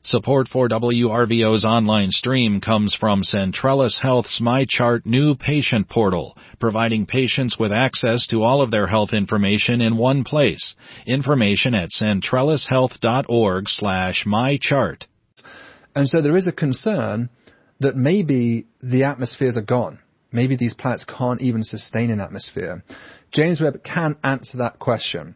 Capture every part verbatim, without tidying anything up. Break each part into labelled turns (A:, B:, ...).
A: Support for W R V O's online stream comes from Centrellis Health's MyChart new patient portal, providing patients with access to all of their health information in one place. Information at centrellishealth.org slash mychart.
B: And so there is a concern that maybe the atmospheres are gone. Maybe these planets can't even sustain an atmosphere. James Webb can answer that question.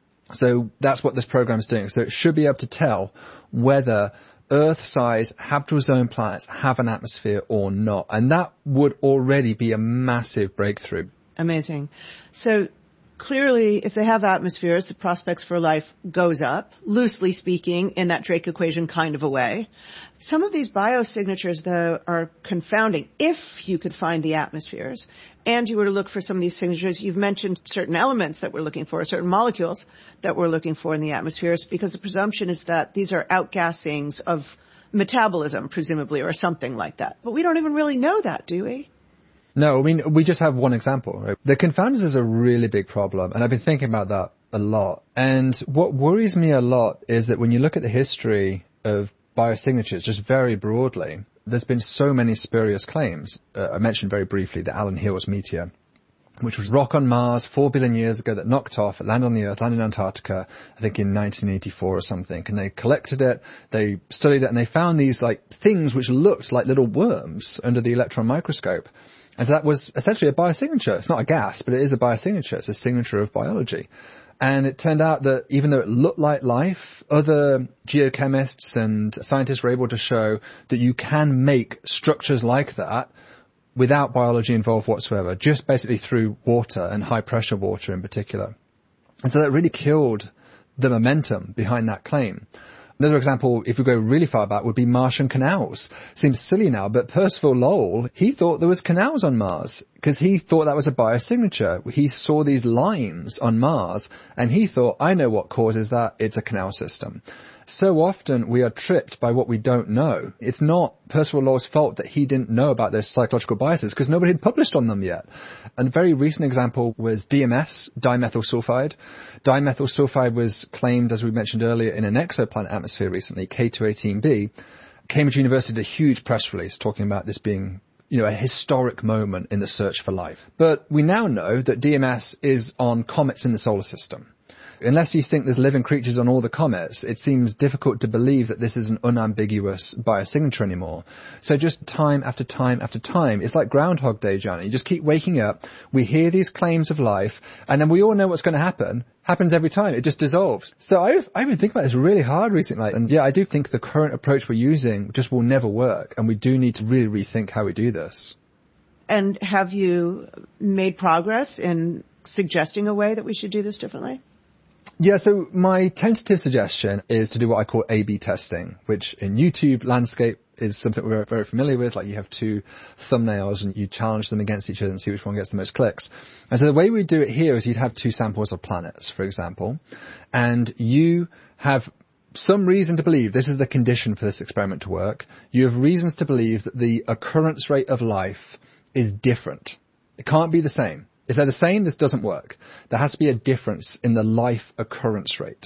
B: So that's what this program is doing. So it should be able to tell whether Earth-sized habitable zone planets have an atmosphere or not. And that would already be a massive breakthrough.
C: Amazing. So clearly, if they have atmospheres, the prospects for life goes up, loosely speaking, in that Drake equation kind of a way. Some of these biosignatures, though, are confounding. If you could find the atmospheres and you were to look for some of these signatures, you've mentioned certain elements that we're looking for, certain molecules that we're looking for in the atmospheres, because the presumption is that these are outgassings of metabolism, presumably, or something like that. But we don't even really know that, do we?
B: No, I mean, we just have one example, right? The confounders is a really big problem, and I've been thinking about that a lot. And what worries me a lot is that when you look at the history of biosignatures, just very broadly, there's been so many spurious claims. Uh, I mentioned very briefly the Alan Hills meteor, which was rock on Mars four billion years ago that knocked off, it landed on the Earth, landed in Antarctica, I think in nineteen eighty-four or something. And they collected it, they studied it, and they found these like things which looked like little worms under the electron microscope. And so that was essentially a biosignature. It's not a gas, but it is a biosignature. It's a signature of biology. And it turned out that even though it looked like life, other geochemists and scientists were able to show that you can make structures like that without biology involved whatsoever, just basically through water and high-pressure water in particular. And so that really killed the momentum behind that claim. Another example, if we go really far back, would be Martian canals. Seems silly now, but Percival Lowell, he thought there was canals on Mars because he thought that was a biosignature. He saw these lines on Mars, and he thought, I know what causes that. It's a canal system. So often we are tripped by what we don't know. It's not Percival Lowell's fault that he didn't know about those psychological biases because nobody had published on them yet. And a very recent example was D M S, dimethyl sulfide. Dimethyl sulfide was claimed, as we mentioned earlier, in an exoplanet atmosphere recently, K two eighteen b. Cambridge University did a huge press release talking about this being, you know, a historic moment in the search for life. But we now know that D M S is on comets in the solar system. Unless you think there's living creatures on all the comets, it seems difficult to believe that this is an unambiguous biosignature anymore. So just time after time after time, it's like Groundhog Day, Johnny. You just keep waking up, we hear these claims of life, and then we all know what's going to happen. Happens every time. It just dissolves. So I've, I've been thinking about this really hard recently. And yeah, I do think the current approach we're using just will never work, and we do need to really rethink how we do this.
C: And have you made progress in suggesting a way that we should do this differently?
B: Yeah, so my tentative suggestion is to do what I call A B testing, which in YouTube landscape is something we're very familiar with. Like you have two thumbnails and you challenge them against each other and see which one gets the most clicks. And so the way we do it here is you'd have two samples of planets, for example, and you have some reason to believe this is the condition for this experiment to work. You have reasons to believe that the occurrence rate of life is different. It can't be the same. If they're the same, this doesn't work. There has to be a difference in the life occurrence rate.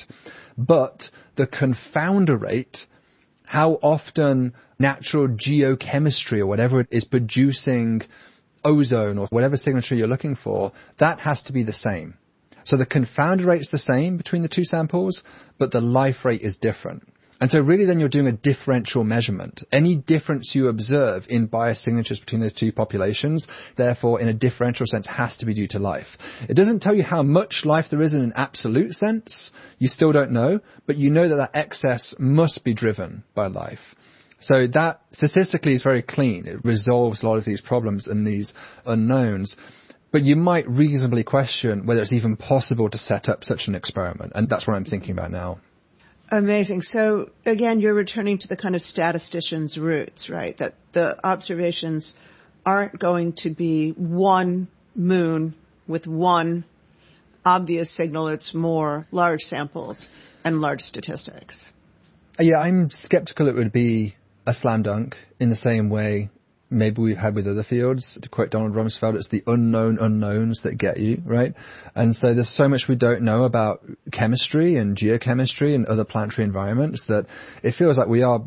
B: But the confounder rate, how often natural geochemistry or whatever it is producing ozone or whatever signature you're looking for, that has to be the same. So the confounder rate's the same between the two samples, but the life rate is different. And so really then you're doing a differential measurement. Any difference you observe in biosignatures between those two populations, therefore in a differential sense, has to be due to life. It doesn't tell you how much life there is in an absolute sense. You still don't know, but you know that that excess must be driven by life. So that statistically is very clean. It resolves a lot of these problems and these unknowns. But you might reasonably question whether it's even possible to set up such an experiment. And that's what I'm thinking about now.
C: Amazing. So, again, you're returning to the kind of statistician's roots, right? That the observations aren't going to be one moon with one obvious signal. It's more large samples and large statistics.
B: Yeah, I'm skeptical it would be a slam dunk in the same way maybe we've had with other fields. To quote Donald Rumsfeld, it's the unknown unknowns that get you, right? And so there's so much we don't know about chemistry and geochemistry and other planetary environments that it feels like we are